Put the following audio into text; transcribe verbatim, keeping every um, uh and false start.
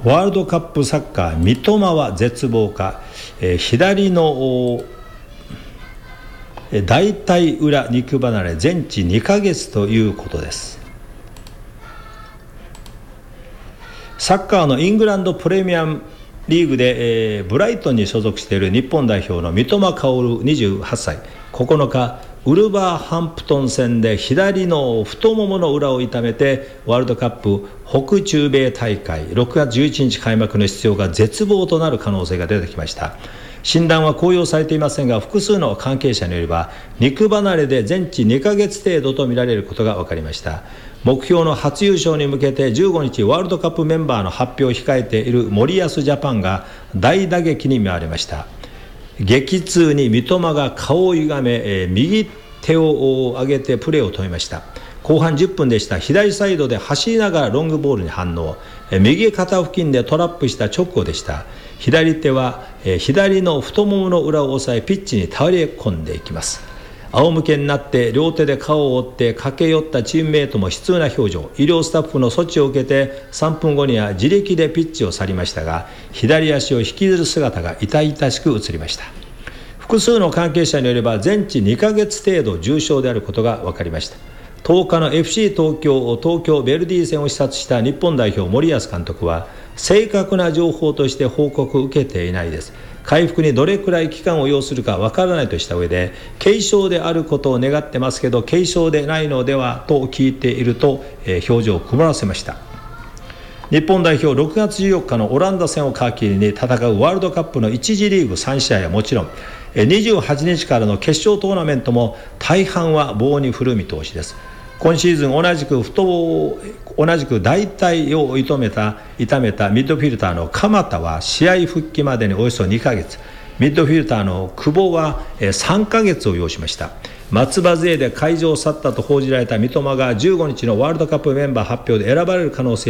ワールドカップサッカー、三笘は絶望か、えー、左の大腿裏肉離れ全治にかげつということです。サッカーのイングランドプレミアムリーグで、えー、ブライトンに所属している日本代表の三笘薫にじゅうはっさい、ここのかウルバーハンプトン戦で左の太ももの裏を痛めてワールドカップ北中米大会ろくがつじゅういちにち開幕の出場が絶望となる可能性が出てきました。診断は公表されていませんが、複数の関係者によれば肉離れで全治にかげつ程度とみられることが分かりました。目標の初優勝に向けてじゅうごにちワールドカップメンバーの発表を控えている森保ジャパンが大打撃に見舞われました。激痛に三笘が顔を歪め、えー、右手を上げてプレーを止めました。後半じゅっぷんでした。左サイドで走りながらロングボールに反応、えー、右肩付近でトラップした直後でした。左手は、えー、左の太ももの裏を押さえピッチに倒れ込んでいきます。仰向けになって両手で顔を覆って駆け寄ったチームメートも悲痛な表情。医療スタッフの措置を受けてさんぷんごには自力でピッチを去りましたが、左足を引きずる姿が痛々しく映りました。複数の関係者によれば全治にかげつ程度重傷であることが分かりました。とおかの エフシー 東京東京ベルディ戦を視察した日本代表森保監督は、正確な情報として報告を受けていないです。回復にどれくらい期間を要するかわからないとした上で、軽症であることを願ってますけど軽症でないのではと聞いていると、えー、表情を曇らせました。日本代表ろくがつじゅうよっかのオランダ戦を皮切りに戦うワールドカップのいち次リーグさんしあいはもちろん、にじゅうはちにちからの決勝トーナメントも大半は棒に振る見通しです。今シーズン同じく太同じく大腿を痛めた痛めたミッドフィルターの鎌田は試合復帰までにおよそにかげつ、ミッドフィルターの久保はさんかげつを要しました。松葉杖で会場を去ったと報じられた三笘がじゅうごにちのワールドカップメンバー発表で選ばれる可能性